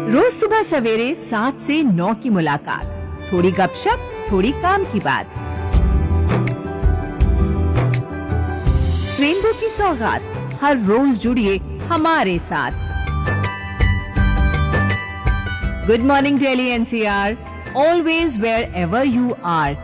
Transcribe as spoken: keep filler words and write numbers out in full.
रोज सुबह सवेरे सात से नौ की मुलाकात, थोड़ी गपशप, थोड़ी काम की बात। रेनबो की सौगात, हर रोज जुड़िए हमारे साथ। Good morning Delhi N C R, always wear ever you are.